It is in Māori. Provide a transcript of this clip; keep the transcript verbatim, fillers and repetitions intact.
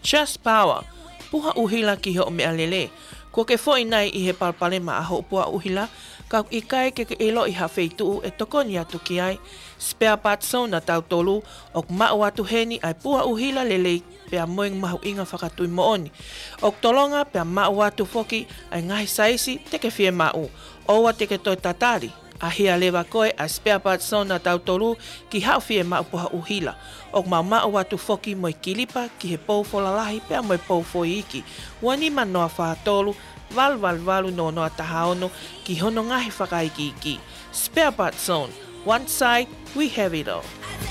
Just Power. Puha uhila ki ho me alele. Ko ke foi nai I he palpale ma aho puha uhila. Ka ikai ke ke elo I hawheitu e tokoni atu ki ai. Spare Parts Zone na tau tolu. Ok mao atu heni ai puha uhila lele pea moeng mahu inga whakatui mooni. Ok tolonga pea mao atu foki ai ngahi saisi teke fie mau. Owa teke toi tatari. A hia lewa koe a Spare Parts Zone na tau tolu ki hau fie mau puha uhila. Ok mau mau atu foki moi kilipa ki he pou folalahi pea moi pou foi iki. Wani manoa whaatolu, val val valu no noa tahaono ki hono ngahi whakaiki iki. Spare Parts Zone. One side, we have it all.